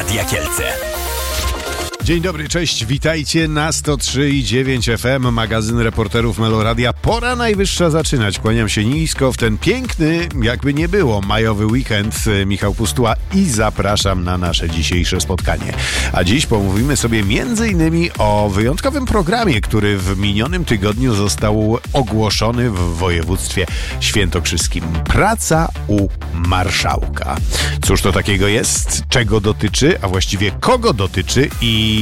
Radia Kielce. Dzień dobry, cześć, witajcie na 103,9 FM, magazyn reporterów Meloradia. Pora najwyższa zaczynać. Kłaniam się nisko w ten piękny, jakby nie było, majowy weekend. Michał Pustuła i zapraszam na nasze dzisiejsze spotkanie. A dziś pomówimy sobie m.in. o wyjątkowym programie, który w minionym tygodniu został ogłoszony w województwie świętokrzyskim. Praca u marszałka. Cóż to takiego jest? Czego dotyczy? A właściwie kogo dotyczy? I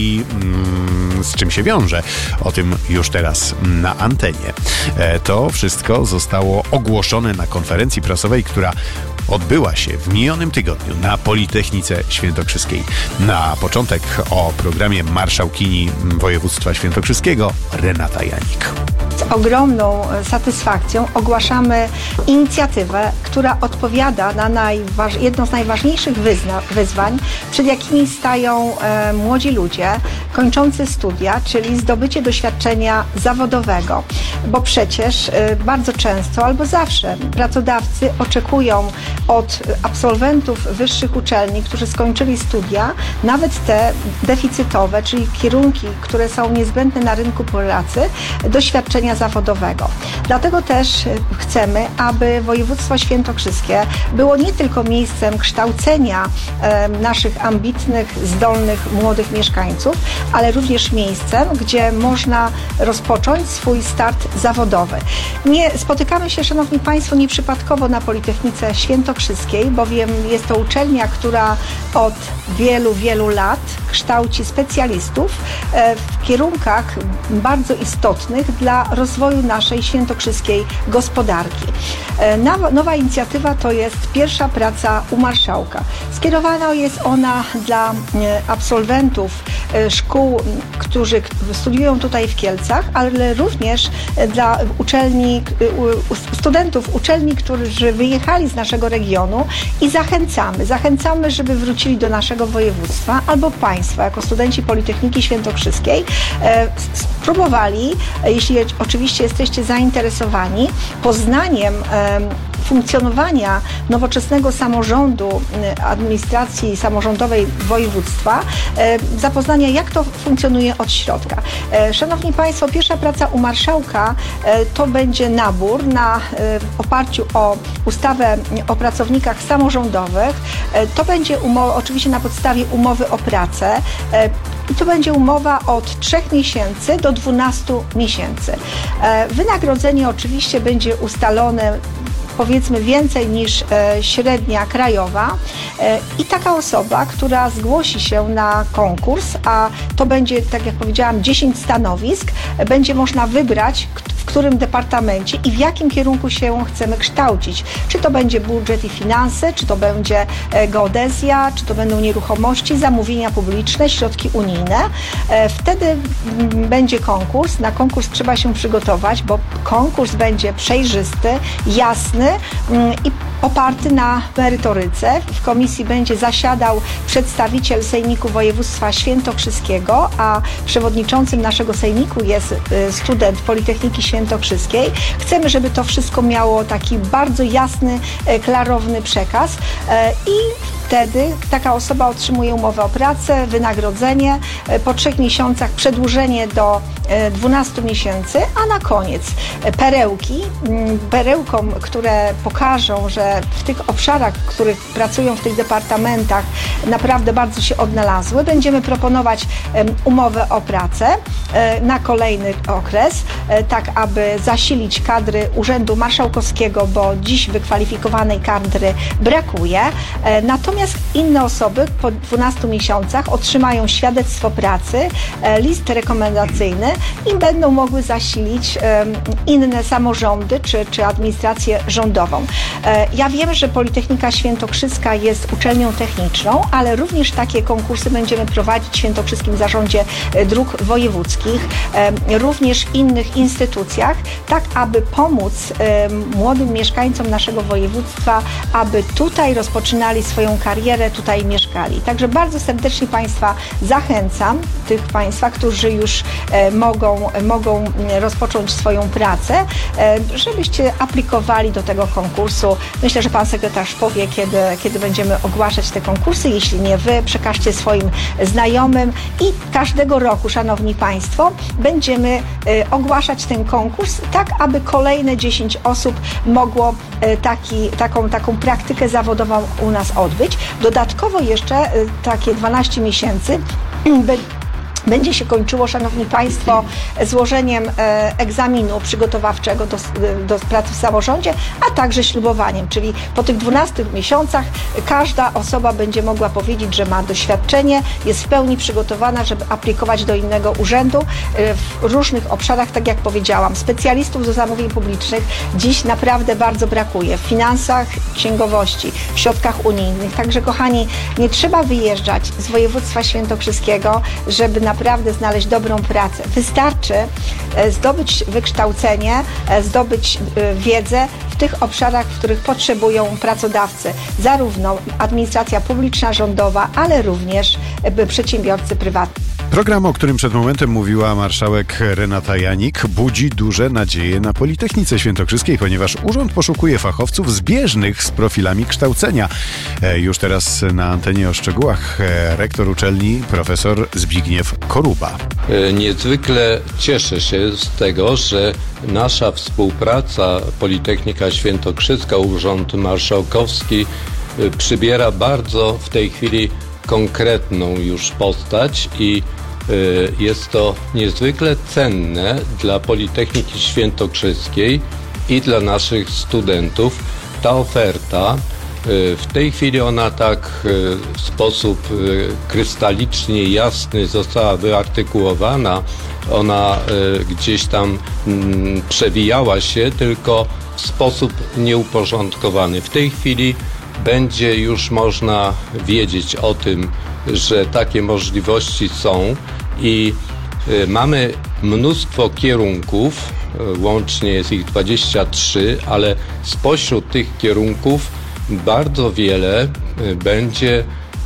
z czym się wiąże? O tym już teraz na antenie. To wszystko zostało ogłoszone na konferencji prasowej, która odbyła się w minionym tygodniu na Politechnice Świętokrzyskiej. Na początek o programie marszałkini województwa świętokrzyskiego Renata Janik. Z ogromną satysfakcją ogłaszamy inicjatywę, która odpowiada na jedno z najważniejszych wyzwań, przed jakimi stają młodzi ludzie kończący studia, czyli zdobycie doświadczenia zawodowego. Bo przecież bardzo często albo zawsze pracodawcy oczekują od absolwentów wyższych uczelni, którzy skończyli studia, nawet te deficytowe, czyli kierunki, które są niezbędne na rynku pracy, doświadczenia zawodowego. Dlatego też chcemy, aby województwo świętokrzyskie było nie tylko miejscem kształcenia naszych ambitnych, zdolnych, młodych mieszkańców, ale również miejscem, gdzie można rozpocząć swój start zawodowy. Nie spotykamy się, Szanowni Państwo, nieprzypadkowo na Politechnice Świętokrzyskiej, bowiem jest to uczelnia, która od wielu, wielu lat kształci specjalistów w kierunkach bardzo istotnych dla rozwoju naszej świętokrzyskiej gospodarki. Nowa inicjatywa to jest pierwsza praca u marszałka. Skierowana jest ona dla absolwentów szkół, którzy studiują tutaj w Kielcach, ale również dla studentów uczelni, którzy wyjechali z naszego regionu i zachęcamy, żeby wrócili do naszego województwa albo Państwo, jako studenci Politechniki Świętokrzyskiej, spróbowali, jeśli oczywiście jesteście zainteresowani poznaniem funkcjonowania nowoczesnego samorządu, administracji samorządowej województwa, zapoznania, jak to funkcjonuje od środka. Szanowni Państwo, pierwsza praca u marszałka to będzie nabór w oparciu o ustawę o pracownikach samorządowych. To będzie oczywiście na podstawie umowy o pracę. I to będzie umowa od 3 miesięcy do 12 miesięcy. Wynagrodzenie oczywiście będzie ustalone, powiedzmy, więcej niż średnia krajowa i taka osoba, która zgłosi się na konkurs, a to będzie, tak jak powiedziałam, 10 stanowisk, będzie można wybrać, w którym departamencie i w jakim kierunku się chcemy kształcić. Czy to będzie budżet i finanse, czy to będzie geodezja, czy to będą nieruchomości, zamówienia publiczne, środki unijne. Wtedy będzie konkurs. Na konkurs trzeba się przygotować, bo konkurs będzie przejrzysty, jasny i oparty na merytoryce. W komisji będzie zasiadał przedstawiciel Sejmiku Województwa Świętokrzyskiego, a przewodniczącym naszego Sejmiku jest student Politechniki Świętokrzyskiej. Chcemy, żeby to wszystko miało taki bardzo jasny, klarowny przekaz i wtedy taka osoba otrzymuje umowę o pracę, wynagrodzenie, po 3 miesiącach przedłużenie do 12 miesięcy, a na koniec perełkom, które pokażą, że w tych obszarach, w których pracują w tych departamentach, naprawdę bardzo się odnalazły. Będziemy proponować umowę o pracę na kolejny okres, tak aby zasilić kadry Urzędu Marszałkowskiego, bo dziś wykwalifikowanej kadry brakuje. Natomiast inne osoby po 12 miesiącach otrzymają świadectwo pracy, list rekomendacyjny i będą mogły zasilić inne samorządy czy administrację rządową. Ja wiem, że Politechnika Świętokrzyska jest uczelnią techniczną, ale również takie konkursy będziemy prowadzić w Świętokrzyskim Zarządzie Dróg Wojewódzkich, również w innych instytucjach, tak aby pomóc młodym mieszkańcom naszego województwa, aby tutaj rozpoczynali swoją karierę tutaj mieszkali. Także bardzo serdecznie Państwa zachęcam, tych Państwa, którzy już mogą rozpocząć swoją pracę, żebyście aplikowali do tego konkursu. Myślę, że Pan Sekretarz powie, kiedy będziemy ogłaszać te konkursy. Jeśli nie Wy, przekażcie swoim znajomym i każdego roku, Szanowni Państwo, będziemy ogłaszać ten konkurs, tak aby kolejne 10 osób mogło taką praktykę zawodową u nas odbyć. Dodatkowo jeszcze takie 12 miesięcy będzie się kończyło, Szanowni Państwo, złożeniem egzaminu przygotowawczego do pracy w samorządzie, a także ślubowaniem, czyli po tych 12 miesiącach każda osoba będzie mogła powiedzieć, że ma doświadczenie, jest w pełni przygotowana, żeby aplikować do innego urzędu w różnych obszarach, tak jak powiedziałam. Specjalistów do zamówień publicznych dziś naprawdę bardzo brakuje w finansach, księgowości, w środkach unijnych. Także, kochani, nie trzeba wyjeżdżać z województwa świętokrzyskiego, żeby naprawdę znaleźć dobrą pracę. Wystarczy zdobyć wykształcenie, zdobyć wiedzę w tych obszarach, w których potrzebują pracodawcy, zarówno administracja publiczna, rządowa, ale również przedsiębiorcy prywatni. Program, o którym przed momentem mówiła marszałek Renata Janik, budzi duże nadzieje na Politechnice Świętokrzyskiej, ponieważ urząd poszukuje fachowców zbieżnych z profilami kształcenia. Już teraz na antenie o szczegółach rektor uczelni, profesor Zbigniew Koruba. Niezwykle cieszę się z tego, że nasza współpraca Politechnika Świętokrzyska, Urząd Marszałkowski przybiera bardzo w tej chwili konkretną już postać i jest to niezwykle cenne dla Politechniki Świętokrzyskiej i dla naszych studentów. Ta oferta, w tej chwili ona tak w sposób krystalicznie jasny została wyartykułowana. Ona gdzieś tam przewijała się, tylko w sposób nieuporządkowany. W tej chwili będzie już można wiedzieć o tym, że takie możliwości są i mamy mnóstwo kierunków, łącznie jest ich 23, ale spośród tych kierunków bardzo wiele będzie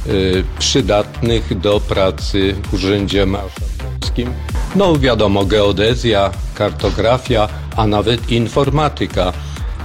przydatnych do pracy w Urzędzie Marszałkowskim. No wiadomo, geodezja, kartografia, a nawet informatyka.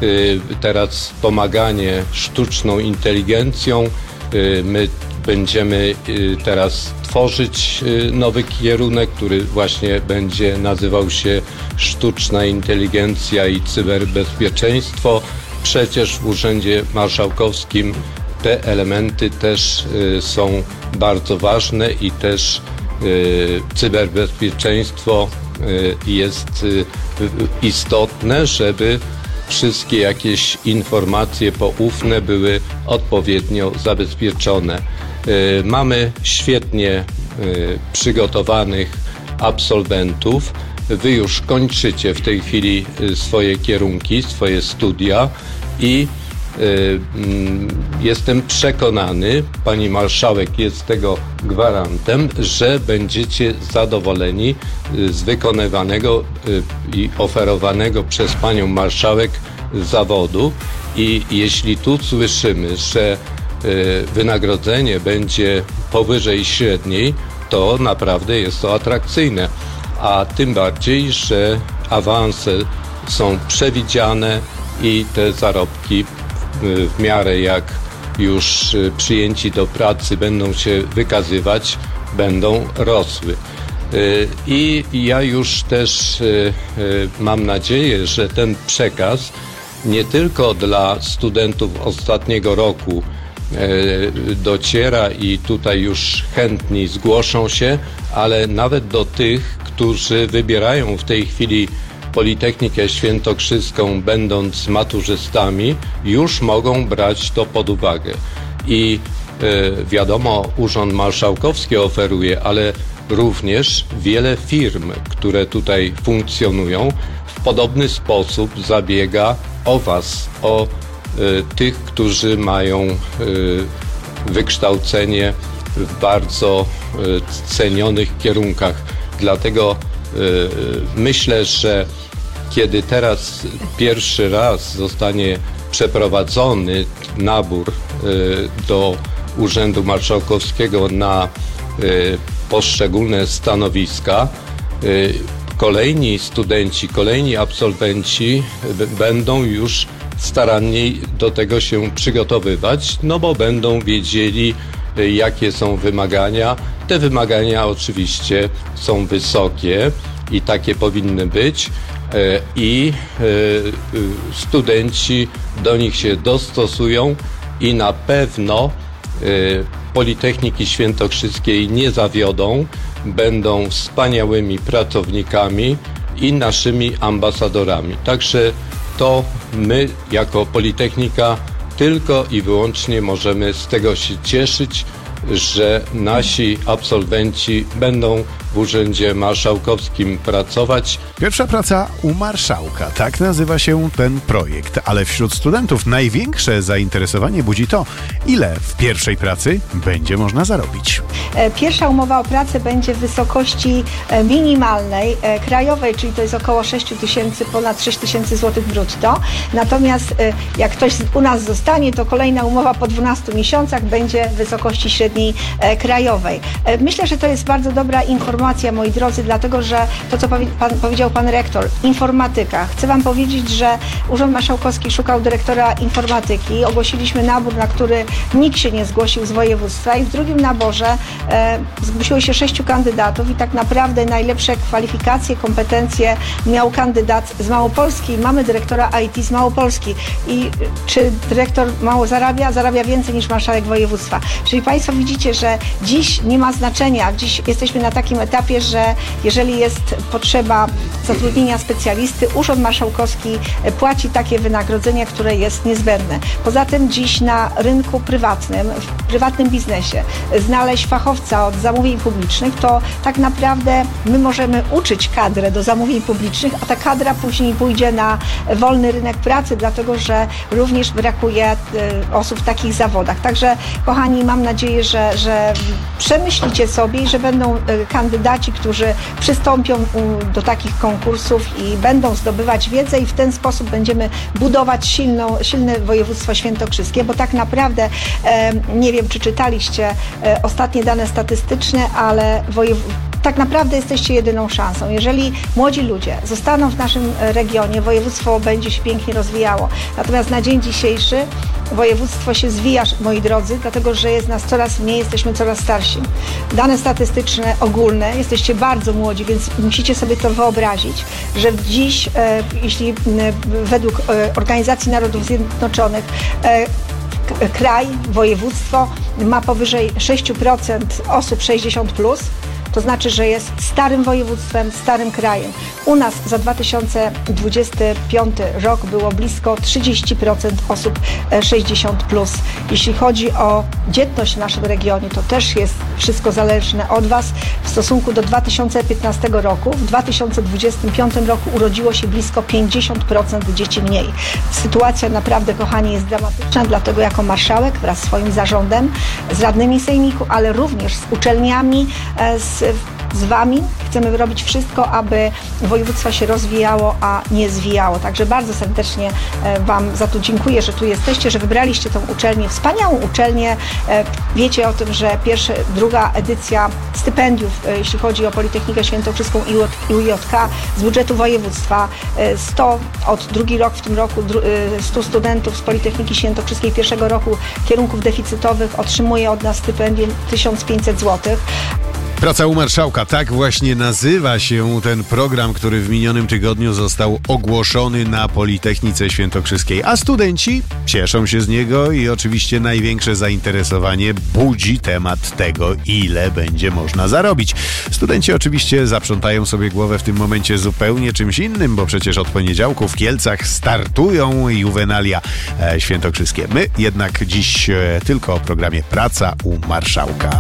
Teraz wspomaganie sztuczną inteligencją. My będziemy teraz tworzyć nowy kierunek, który właśnie będzie nazywał się sztuczna inteligencja i cyberbezpieczeństwo. Przecież w Urzędzie Marszałkowskim te elementy też są bardzo ważne i też cyberbezpieczeństwo jest istotne, żeby wszystkie jakieś informacje poufne były odpowiednio zabezpieczone. Mamy świetnie przygotowanych absolwentów. Wy już kończycie w tej chwili swoje kierunki, swoje studia i jestem przekonany, pani marszałek jest tego gwarantem, że będziecie zadowoleni z wykonywanego i oferowanego przez panią marszałek zawodu. I jeśli tu słyszymy, że wynagrodzenie będzie powyżej średniej, to naprawdę jest to atrakcyjne. A tym bardziej, że awanse są przewidziane i te zarobki w miarę jak już przyjęci do pracy będą się wykazywać, będą rosły. I ja już też mam nadzieję, że ten przekaz nie tylko dla studentów ostatniego roku dociera i tutaj już chętni zgłoszą się, ale nawet do tych, którzy wybierają w tej chwili Politechnikę Świętokrzyską, będąc maturzystami, już mogą brać to pod uwagę. I wiadomo, Urząd Marszałkowski oferuje, ale również wiele firm, które tutaj funkcjonują, w podobny sposób zabiega o Was, o tych, którzy mają wykształcenie w bardzo cenionych kierunkach. Dlatego myślę, że kiedy teraz pierwszy raz zostanie przeprowadzony nabór do Urzędu Marszałkowskiego na poszczególne stanowiska. Kolejni studenci, kolejni absolwenci będą już staranniej do tego się przygotowywać, no bo będą wiedzieli, jakie są wymagania. Te wymagania oczywiście są wysokie i takie powinny być i studenci do nich się dostosują i na pewno Politechniki Świętokrzyskiej nie zawiodą, będą wspaniałymi pracownikami i naszymi ambasadorami. Także to my jako Politechnika tylko i wyłącznie możemy z tego się cieszyć, że nasi absolwenci będą w Urzędzie Marszałkowskim pracować. Pierwsza praca u marszałka, tak nazywa się ten projekt, ale wśród studentów największe zainteresowanie budzi to, ile w pierwszej pracy będzie można zarobić. Pierwsza umowa o pracę będzie w wysokości minimalnej, krajowej, czyli to jest około 6 tysięcy, ponad 6 tysięcy złotych brutto. Natomiast jak ktoś u nas zostanie, to kolejna umowa po 12 miesiącach będzie w wysokości średniej krajowej. Myślę, że to jest bardzo dobra informacja, moi drodzy, dlatego że to, co powiedział pan rektor, informatyka. Chcę wam powiedzieć, że Urząd Marszałkowski szukał dyrektora informatyki. Ogłosiliśmy nabór, na który nikt się nie zgłosił z województwa i w drugim naborze zgłosiło się 6 kandydatów i tak naprawdę najlepsze kwalifikacje, kompetencje miał kandydat z Małopolski. Mamy dyrektora IT z Małopolski. I czy dyrektor mało zarabia? Zarabia więcej niż marszałek województwa. Czyli państwo widzicie, że dziś nie ma znaczenia. Dziś jesteśmy na takim etapie, że jeżeli jest potrzeba zatrudnienia specjalisty, Urząd Marszałkowski płaci takie wynagrodzenie, które jest niezbędne. Poza tym dziś na rynku prywatnym, w prywatnym biznesie znaleźć fachowca od zamówień publicznych, to tak naprawdę my możemy uczyć kadrę do zamówień publicznych, a ta kadra później pójdzie na wolny rynek pracy, dlatego że również brakuje osób w takich zawodach. Także kochani, mam nadzieję, że przemyślicie sobie i że będą kandydaci, którzy przystąpią do takich konkursów i będą zdobywać wiedzę i w ten sposób będziemy budować silne województwo świętokrzyskie, bo tak naprawdę nie wiem, czy czytaliście ostatnie dane statystyczne, ale tak naprawdę jesteście jedyną szansą. Jeżeli młodzi ludzie zostaną w naszym regionie, województwo będzie się pięknie rozwijało. Natomiast na dzień dzisiejszy województwo się zwija, moi drodzy, dlatego że jest nas coraz mniej, jesteśmy coraz starsi. Dane statystyczne ogólne, jesteście bardzo młodzi, więc musicie sobie to wyobrazić, że dziś, jeśli według Organizacji Narodów Zjednoczonych kraj, województwo ma powyżej 6% osób 60+, to znaczy, że jest starym województwem, starym krajem. U nas za 2025 rok było blisko 30% osób 60+. Jeśli chodzi o dzietność w naszym regionie, to też jest wszystko zależne od Was. W stosunku do 2015 roku, w 2025 roku urodziło się blisko 50% dzieci mniej. Sytuacja naprawdę, kochani, jest dramatyczna, dlatego jako marszałek wraz z swoim zarządem, z radnymi sejmiku, ale również z uczelniami, z Wami chcemy robić wszystko, aby województwo się rozwijało, a nie zwijało. Także bardzo serdecznie Wam za to dziękuję, że tu jesteście, że wybraliście tą uczelnię, wspaniałą uczelnię. Wiecie o tym, że druga edycja stypendiów, jeśli chodzi o Politechnikę Świętokrzyską i UJK z budżetu województwa, drugi rok w tym roku 100 studentów z Politechniki Świętokrzyskiej pierwszego roku kierunków deficytowych otrzymuje od nas stypendium 1500 zł. Praca u marszałka, tak właśnie nazywa się ten program, który w minionym tygodniu został ogłoszony na Politechnice Świętokrzyskiej, a studenci cieszą się z niego i oczywiście największe zainteresowanie budzi temat tego, ile będzie można zarobić. Studenci oczywiście zaprzątają sobie głowę w tym momencie zupełnie czymś innym, bo przecież od poniedziałku w Kielcach startują juwenalia świętokrzyskie. My jednak dziś tylko o programie Praca u marszałka.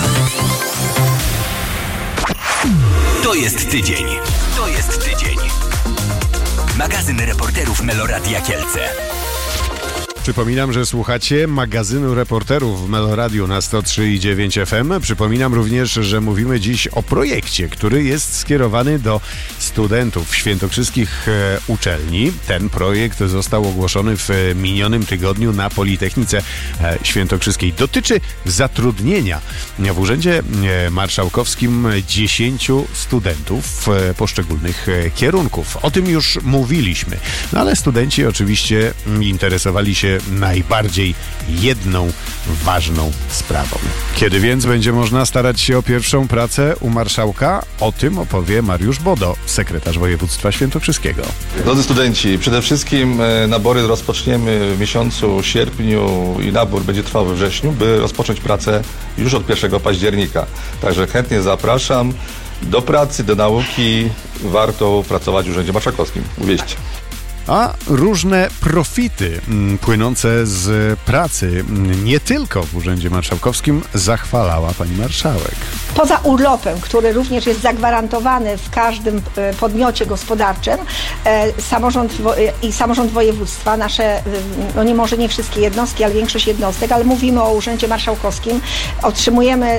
To jest tydzień. To jest tydzień. Magazyn reporterów Meloradia Kielce. Przypominam, że słuchacie magazynu reporterów w Meloradiu na 103,9 FM. Przypominam również, że mówimy dziś o projekcie, który jest skierowany do studentów świętokrzyskich uczelni. Ten projekt został ogłoszony w minionym tygodniu na Politechnice Świętokrzyskiej. Dotyczy zatrudnienia w Urzędzie Marszałkowskim 10 studentów poszczególnych kierunków. O tym już mówiliśmy, no ale studenci oczywiście interesowali się najbardziej jedną ważną sprawą. Kiedy więc będzie można starać się o pierwszą pracę u marszałka? O tym opowie Mariusz Bodo, sekretarz województwa świętokrzyskiego. Drodzy studenci, przede wszystkim nabory rozpoczniemy w miesiącu sierpniu i nabór będzie trwał we wrześniu, by rozpocząć pracę już od 1 października. Także chętnie zapraszam do pracy, do nauki. Warto pracować w Urzędzie Marszałkowskim. Uwieźcie. A różne profity płynące z pracy nie tylko w Urzędzie Marszałkowskim zachwalała pani marszałek. Poza urlopem, który również jest zagwarantowany w każdym podmiocie gospodarczym, samorząd województwa, nasze, no nie może nie wszystkie jednostki, ale większość jednostek, ale mówimy o Urzędzie Marszałkowskim, otrzymujemy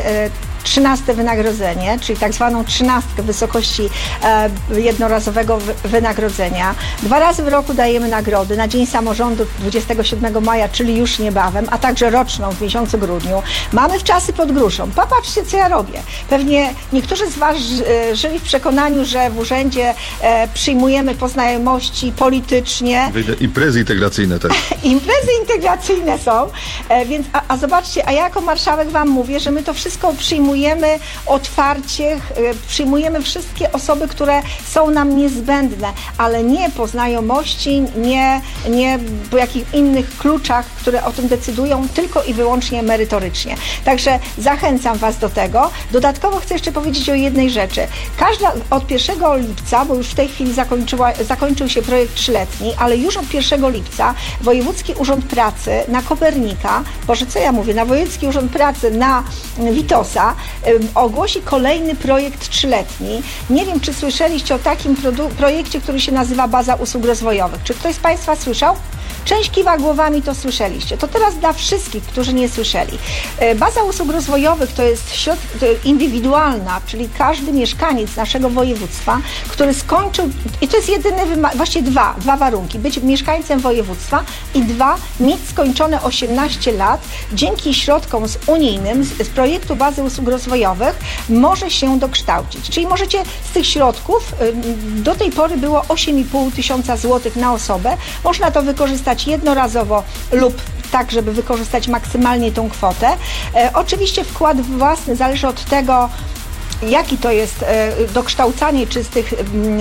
13 wynagrodzenie, czyli tak zwaną 13 w wysokości jednorazowego wynagrodzenia. 2 razy w roku dajemy nagrody na Dzień Samorządu 27 maja, czyli już niebawem, a także roczną w miesiącu grudniu. Mamy wczasy pod gruszą. Popatrzcie, co ja robię. Pewnie niektórzy z Was żyli w przekonaniu, że w urzędzie przyjmujemy po znajomości politycznie. Imprezy integracyjne też. Imprezy integracyjne są, więc a zobaczcie, a ja jako marszałek Wam mówię, że my to wszystko przyjmujemy otwarcie, przyjmujemy wszystkie osoby, które są nam niezbędne, ale nie po znajomości, nie po jakichś innych kluczach, które o tym decydują, tylko i wyłącznie merytorycznie. Także zachęcam Was do tego. Dodatkowo chcę jeszcze powiedzieć o jednej rzeczy. Od 1 lipca, bo już w tej chwili zakończył się projekt 3-letni, ale już od 1 lipca Wojewódzki Urząd Pracy na Kopernika, Boże, co ja mówię, na Wojewódzki Urząd Pracy na Witosa ogłosi kolejny projekt 3-letni. Nie wiem, czy słyszeliście o takim projekcie, który się nazywa Baza Usług Rozwojowych. Czy ktoś z Państwa słyszał? Część kiwa głowami, to słyszeliście. To teraz dla wszystkich, którzy nie słyszeli. Baza usług rozwojowych to jest indywidualna, czyli każdy mieszkaniec naszego województwa, który skończył, i to jest jedyny, właśnie dwa warunki, być mieszkańcem województwa i 2, mieć skończone 18 lat, dzięki środkom unijnym z projektu Bazy Usług Rozwojowych może się dokształcić. Czyli możecie z tych środków, do tej pory było 8,5 tysiąca złotych na osobę, można to wykorzystać jednorazowo lub tak, żeby wykorzystać maksymalnie tą kwotę. Oczywiście wkład własny zależy od tego, jaki to jest dokształcanie, czy z tych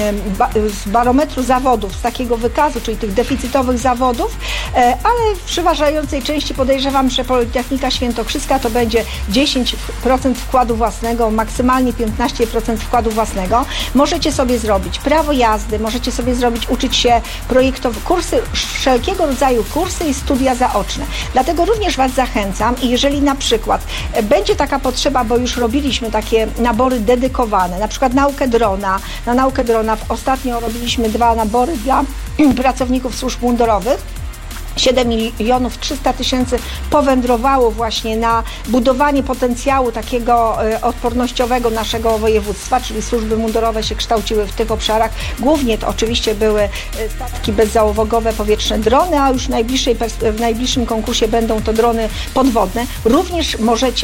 z barometru zawodów, z takiego wykazu, czyli tych deficytowych zawodów, ale w przeważającej części podejrzewam, że Politechnika Świętokrzyska to będzie 10% wkładu własnego, maksymalnie 15% wkładu własnego. Możecie sobie zrobić prawo jazdy, możecie sobie uczyć się kursy, wszelkiego rodzaju kursy i studia zaoczne. Dlatego również Was zachęcam i jeżeli na przykład będzie taka potrzeba, bo już robiliśmy takie nabory dedykowane, na przykład na naukę drona ostatnio robiliśmy 2 nabory dla pracowników służb mundurowych. 7 300 000 powędrowało właśnie na budowanie potencjału takiego odpornościowego naszego województwa, czyli służby mundurowe się kształciły w tych obszarach. Głównie to oczywiście były statki bezzałogowe, powietrzne, drony, a już w najbliższym konkursie będą to drony podwodne. Również możecie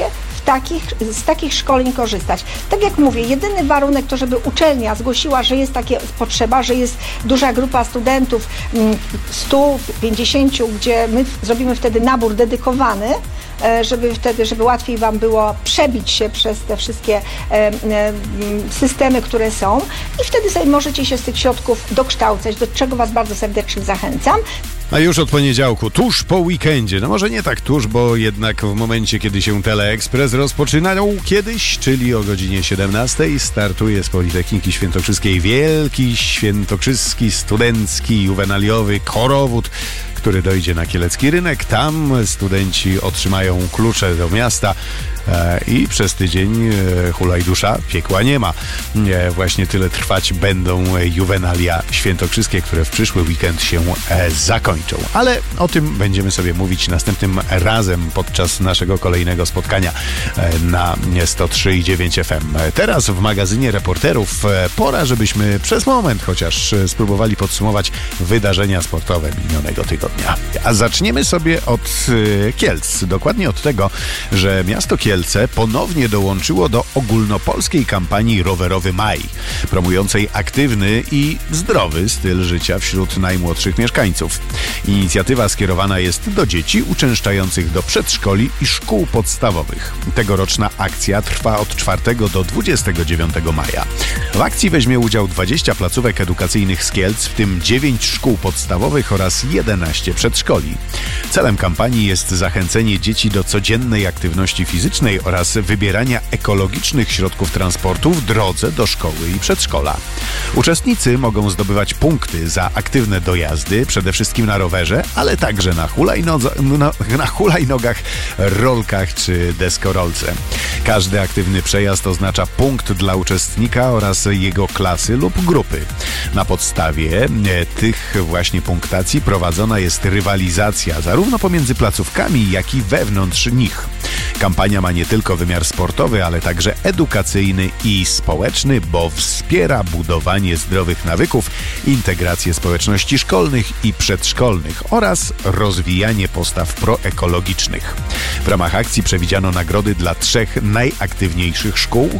z takich szkoleń korzystać. Tak jak mówię, jedyny warunek to, żeby uczelnia zgłosiła, że jest taka potrzeba, że jest duża grupa studentów, 150, gdzie my zrobimy wtedy nabór dedykowany, żeby łatwiej Wam było przebić się przez te wszystkie systemy, które są i wtedy sobie możecie się z tych środków dokształcać, do czego Was bardzo serdecznie zachęcam. A już od poniedziałku, tuż po weekendzie, no może nie tak tuż, bo jednak w momencie, kiedy się Teleekspres rozpoczynał kiedyś, czyli o godzinie 17, startuje z Politechniki Świętokrzyskiej wielki świętokrzyski, studencki, juwenaliowy korowód, który dojdzie na Kielecki Rynek. Tam studenci otrzymają klucze do miasta, i przez tydzień hulajdusza piekła nie ma. Właśnie tyle trwać będą juwenalia świętokrzyskie, które w przyszły weekend się zakończą. Ale o tym będziemy sobie mówić następnym razem podczas naszego kolejnego spotkania na 103,9 FM. Teraz w magazynie reporterów pora, żebyśmy przez moment chociaż spróbowali podsumować wydarzenia sportowe minionego tygodnia. A zaczniemy sobie od Kielc. Dokładnie od tego, że miasto Kielce ponownie dołączyło do ogólnopolskiej kampanii Rowerowy Maj, promującej aktywny i zdrowy styl życia wśród najmłodszych mieszkańców. Inicjatywa skierowana jest do dzieci uczęszczających do przedszkoli i szkół podstawowych. Tegoroczna akcja trwa od 4 do 29 maja. W akcji weźmie udział 20 placówek edukacyjnych z Kielc, w tym 9 szkół podstawowych oraz 11 przedszkoli. Celem kampanii jest zachęcenie dzieci do codziennej aktywności fizycznej oraz wybierania ekologicznych środków transportu w drodze do szkoły i przedszkola. Uczestnicy mogą zdobywać punkty za aktywne dojazdy, przede wszystkim na rowerze, ale także na hulajnogach, rolkach czy deskorolce. Każdy aktywny przejazd oznacza punkt dla uczestnika oraz jego klasy lub grupy. Na podstawie tych właśnie punktacji prowadzona jest rywalizacja zarówno pomiędzy placówkami, jak i wewnątrz nich. Kampania ma nie tylko wymiar sportowy, ale także edukacyjny i społeczny, bo wspiera budowanie zdrowych nawyków, integrację społeczności szkolnych i przedszkolnych oraz rozwijanie postaw proekologicznych. W ramach akcji przewidziano nagrody dla 3 najaktywniejszych szkół,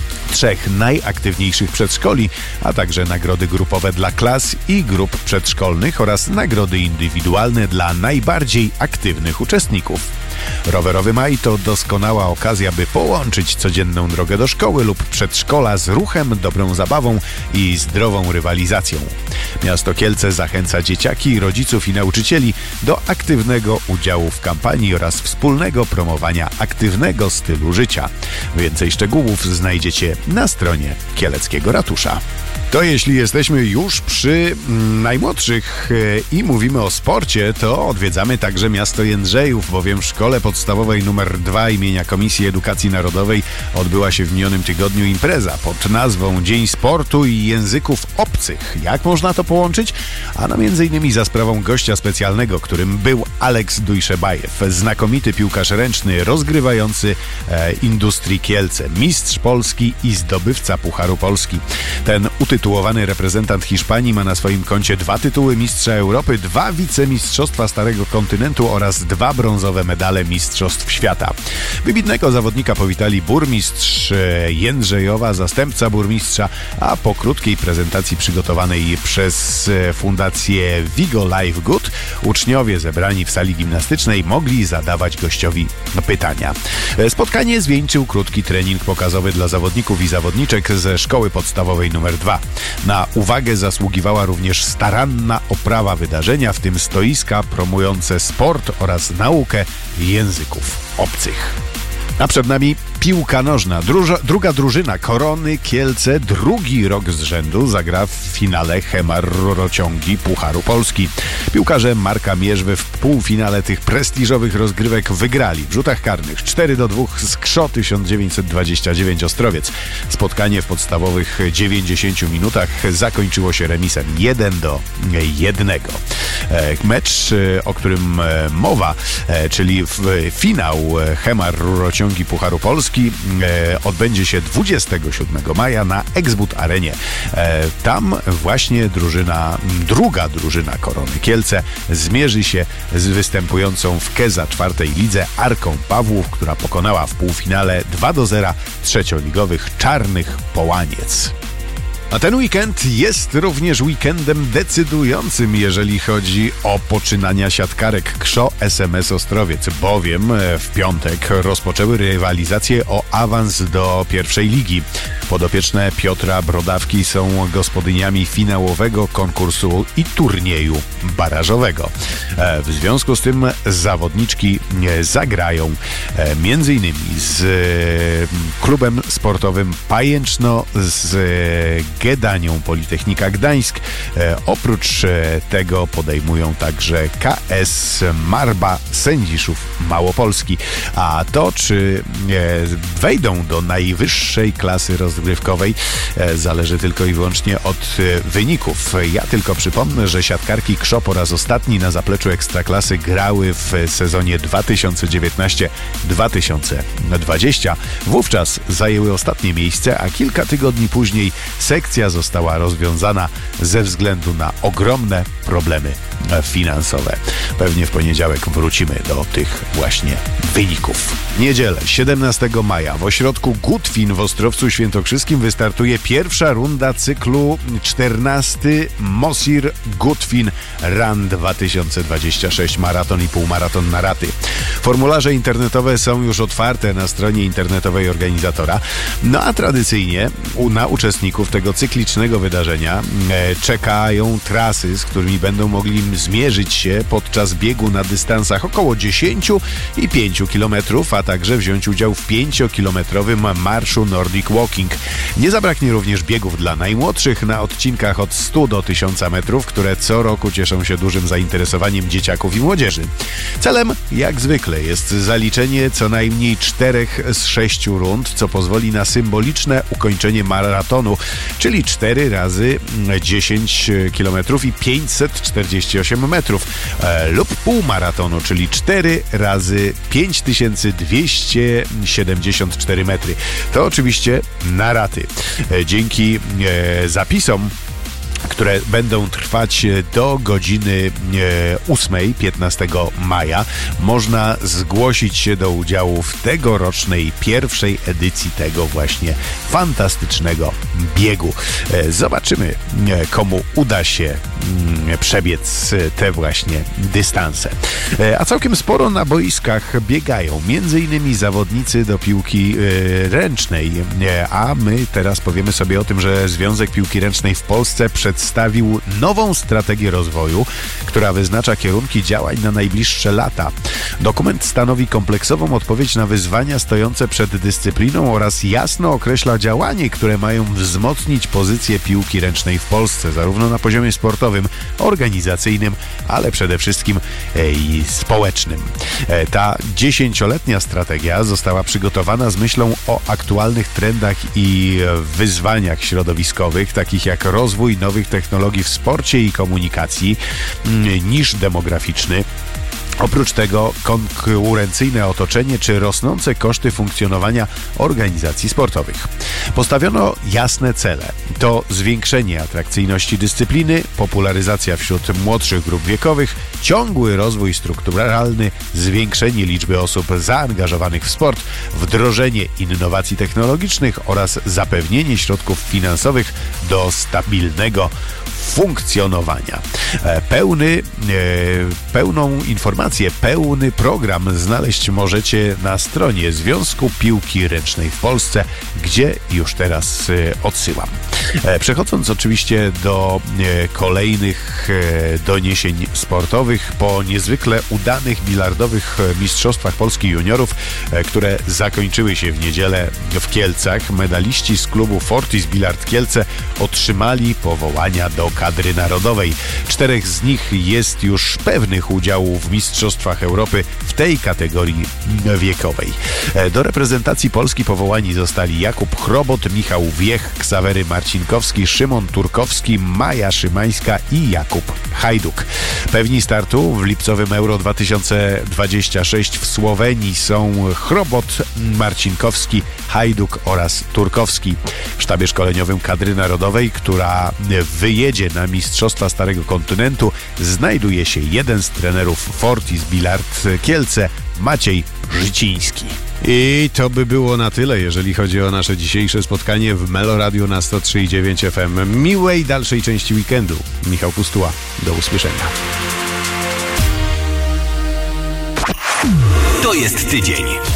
3 najaktywniejszych przedszkoli, a także nagrody grupowe dla klas i grup przedszkolnych oraz nagrody indywidualne dla najbardziej aktywnych uczestników. Rowerowy Maj to doskonała okazja, by połączyć codzienną drogę do szkoły lub przedszkola z ruchem, dobrą zabawą i zdrową rywalizacją. Miasto Kielce zachęca dzieciaki, rodziców i nauczycieli do aktywnego udziału w kampanii oraz wspólnego promowania aktywnego stylu życia. Więcej szczegółów znajdziecie na stronie Kieleckiego Ratusza. To jeśli jesteśmy już przy najmłodszych i mówimy o sporcie, to odwiedzamy także miasto Jędrzejów, bowiem w szkole podstawowej nr 2 imienia Komisji Edukacji Narodowej odbyła się w minionym tygodniu impreza pod nazwą Dzień Sportu i Języków Obcych. Jak można to połączyć? Ano m.in. za sprawą gościa specjalnego, którym był Aleks Dujszebajew, znakomity piłkarz ręczny rozgrywający Industrii Kielce, mistrz Polski i zdobywca Pucharu Polski. Ten utytułowany reprezentant Hiszpanii ma na swoim koncie 2 tytuły mistrza Europy, 2 wicemistrzostwa Starego Kontynentu oraz 2 brązowe medale mistrzostw świata. Wybitnego zawodnika powitali burmistrz Jędrzejowa, zastępca burmistrza, a po krótkiej prezentacji przygotowanej przez Fundację Vigo Life Good uczniowie zebrani w sali gimnastycznej mogli zadawać gościowi pytania. Spotkanie zwieńczył krótki trening pokazowy dla zawodników i zawodniczek ze szkoły podstawowej nr 2. Na uwagę zasługiwała również staranna oprawa wydarzenia, w tym stoiska promujące sport oraz naukę języków obcych. A przed nami piłka nożna. Druga drużyna Korony Kielce drugi rok z rzędu zagra w finale Hemar Rurociągi Pucharu Polski. Piłkarze Marka Mierzwy w półfinale tych prestiżowych rozgrywek wygrali w rzutach karnych 4-2 z KSZO 1929 Ostrowiec. Spotkanie w podstawowych 90 minutach zakończyło się remisem 1-1. Mecz, o którym mowa, czyli finał Hemar Rurociągi Pucharu Polski, odbędzie się 27 maja na Exbut Arenie. Tam właśnie druga drużyna Korony Kielce zmierzy się z występującą w Keza 4. lidze Arką Pawłów, która pokonała w półfinale 2-0 trzecioligowych Czarnych Połaniec. A ten weekend jest również weekendem decydującym, jeżeli chodzi o poczynania siatkarek KSZO SMS Ostrowiec, bowiem w piątek rozpoczęły rywalizację o awans do pierwszej ligi. Podopieczne Piotra Brodawki są gospodyniami finałowego konkursu i turnieju barażowego. W związku z tym zawodniczki zagrają m.in. z klubem sportowym Pajęczno z Gedanią Politechnika Gdańsk. Oprócz tego podejmują także KS Marba Sędziszów Małopolski. A to, czy wejdą do najwyższej klasy rozgrywkowej, zależy tylko i wyłącznie od wyników. Ja tylko przypomnę, że siatkarki KSZO po raz ostatni na zapleczu Ekstraklasy grały w sezonie 2019-2020. Wówczas zajęły ostatnie miejsce, a kilka tygodni później sekcja została rozwiązana ze względu na ogromne problemy finansowe. Pewnie w poniedziałek wrócimy do tych właśnie wyników. Niedzielę, 17 maja w ośrodku Gutwin w Ostrowcu Świętokrzyskim wystartuje pierwsza runda cyklu 14 Mosir Gutwin Run 2026, maraton i półmaraton na raty. Formularze internetowe są już otwarte na stronie internetowej organizatora, no a tradycyjnie na uczestników tego cyklicznego wydarzenia czekają trasy, z którymi będą mogli zmierzyć się podczas biegu na dystansach około 10 i 5 km, a także wziąć udział w 5-kilometrowym marszu Nordic Walking. Nie zabraknie również biegów dla najmłodszych na odcinkach od 100 do 1000 metrów, które co roku cieszą się dużym zainteresowaniem dzieciaków i młodzieży. Celem, jak zwykle, jest zaliczenie co najmniej 4 z 6 rund, co pozwoli na symboliczne ukończenie maratonu, czyli 4 razy 10 km i 548 metrów, lub półmaratonu, czyli 4 razy 5274 metry. To oczywiście na raty. Dzięki zapisom, które będą trwać do godziny 8, 15 maja, można zgłosić się do udziału w tegorocznej pierwszej edycji tego właśnie fantastycznego biegu. Zobaczymy, komu uda się przebiec te właśnie dystanse. A całkiem sporo na boiskach biegają m.in. zawodnicy do piłki ręcznej, a my teraz powiemy sobie o tym, że Związek Piłki Ręcznej w Polsce przedstawił nową strategię rozwoju, która wyznacza kierunki działań na najbliższe lata. Dokument stanowi kompleksową odpowiedź na wyzwania stojące przed dyscypliną oraz jasno określa działania, które mają wzmocnić pozycję piłki ręcznej w Polsce, zarówno na poziomie sportowym, organizacyjnym, ale przede wszystkim i społecznym. Ta 10-letnia strategia została przygotowana z myślą o aktualnych trendach i wyzwaniach środowiskowych, takich jak rozwój nowych technologii w sporcie i komunikacji, niż demograficzny. Oprócz tego konkurencyjne otoczenie czy rosnące koszty funkcjonowania organizacji sportowych. Postawiono jasne cele. To zwiększenie atrakcyjności dyscypliny, popularyzacja wśród młodszych grup wiekowych, ciągły rozwój strukturalny, zwiększenie liczby osób zaangażowanych w sport, wdrożenie innowacji technologicznych oraz zapewnienie środków finansowych do stabilnego funkcjonowania. Pełną informację, pełny program znaleźć możecie na stronie Związku Piłki Ręcznej w Polsce, gdzie już teraz odsyłam. Przechodząc oczywiście do kolejnych doniesień sportowych, po niezwykle udanych bilardowych Mistrzostwach Polski Juniorów, które zakończyły się w niedzielę w Kielcach, medaliści z klubu Fortis Bilard Kielce otrzymali powołania do kadry narodowej. 4 z nich jest już pewnych udziału w Mistrzostwach Europy w tej kategorii wiekowej. Do reprezentacji Polski powołani zostali Jakub Chrobot, Michał Wiech, Ksawery Marcinkowski, Szymon Turkowski, Maja Szymańska i Jakub Hajduk. Pewni startu w lipcowym Euro 2026 w Słowenii są Chrobot, Marcinkowski, Hajduk oraz Turkowski. W sztabie szkoleniowym kadry narodowej, która wyjedzie na Mistrzostwa Starego Kontynentu, znajduje się jeden z trenerów Fortis Bilard Kielce, Maciej Życiński. I to by było na tyle, jeżeli chodzi o nasze dzisiejsze spotkanie w Meloradiu na 103,9 FM. Miłej dalszej części weekendu. Michał Pustuła. Do usłyszenia. To jest tydzień.